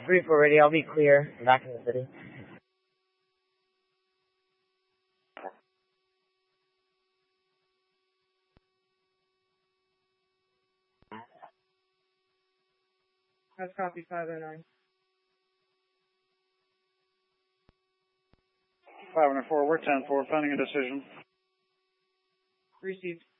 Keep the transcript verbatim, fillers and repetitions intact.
three four ready, I'll be clear. I'm back in the city. That's copy five oh nine. five oh four, we're ten four, pending a decision. Received.